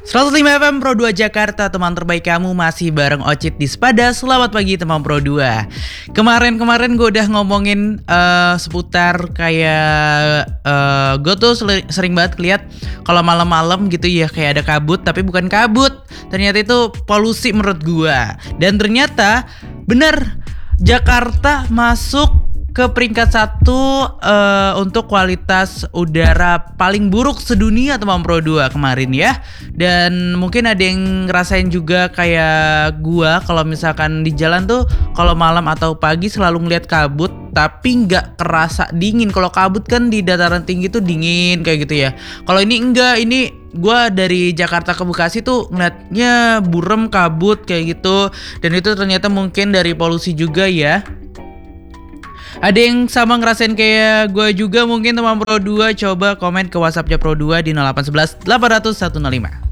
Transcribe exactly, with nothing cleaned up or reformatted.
seratus lima F M Pro dua Jakarta, teman terbaik kamu masih bareng Ocit di Sepada. Selamat pagi teman Pro dua. Kemarin-kemarin gue udah ngomongin uh, seputar kayak uh, gue tuh sering banget lihat kalau malam-malam gitu ya kayak ada kabut, tapi bukan kabut. Ternyata itu polusi menurut gue. Dan ternyata bener, Jakarta masuk ke peringkat satu uh, untuk kualitas udara paling buruk sedunia teman Pro dua kemarin ya. Dan mungkin ada yang ngerasain juga kayak gua, kalau misalkan di jalan tuh kalau malam atau pagi selalu ngeliat kabut tapi nggak kerasa dingin. Kalau kabut kan di dataran tinggi tuh dingin kayak gitu ya. Kalau ini enggak, ini gua dari Jakarta ke Bekasi tuh ngeliatnya burem, kabut kayak gitu. Dan itu ternyata mungkin dari polusi juga ya. Ada yang sama ngerasain kayak gue juga mungkin teman Pro dua? Coba komen ke WhatsAppnya Pro dua di nol delapan satu satu delapan nol nol satu nol lima.